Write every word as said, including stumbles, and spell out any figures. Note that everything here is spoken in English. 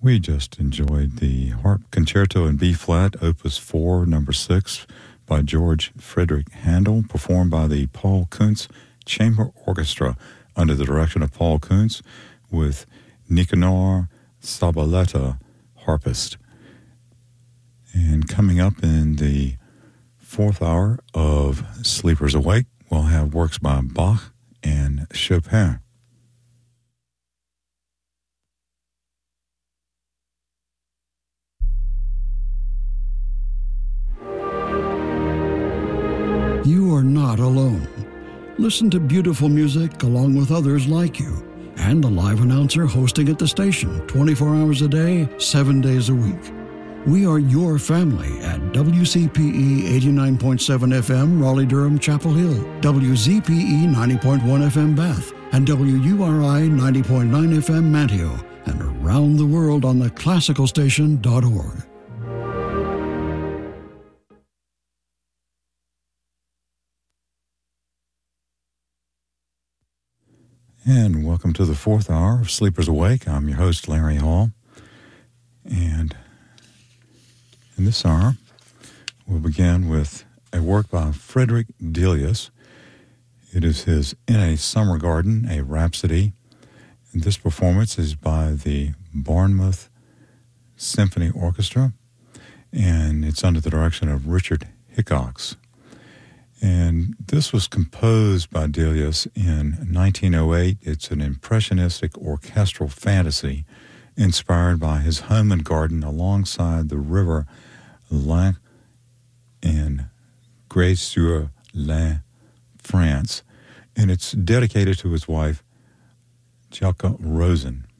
We just enjoyed the Harp Concerto in B flat, Opus four, number six, by George Frederick Handel, performed by the Paul Kuntz Chamber Orchestra under the direction of Paul Kuntz, with Nicanor Sabaleta, harpist. And coming up in the fourth hour of Sleepers Awake, we'll have works by Bach and Chopin. You are not alone. Listen to beautiful music along with others like you, and a live announcer hosting at the station twenty-four hours a day, seven days a week. We are your family at W C P E eighty-nine point seven F M, Raleigh-Durham, Chapel Hill, W Z P E ninety point one F M, Bath, and W U R I ninety point nine F M, Manteo, and around the world on the classical station dot org. And welcome to the fourth hour of Sleepers Awake. I'm your host, Larry Hall. And in this hour, we'll begin with a work by Frederick Delius. It is his In a Summer Garden, a Rhapsody. And this performance is by the Bournemouth Symphony Orchestra, and it's under the direction of Richard Hickox. And this was composed by Delius in nineteen oh eight. It's an impressionistic orchestral fantasy inspired by his home and garden alongside the river Lain in Grès-sur-Lain, France. And it's dedicated to his wife, Jacques Rosen.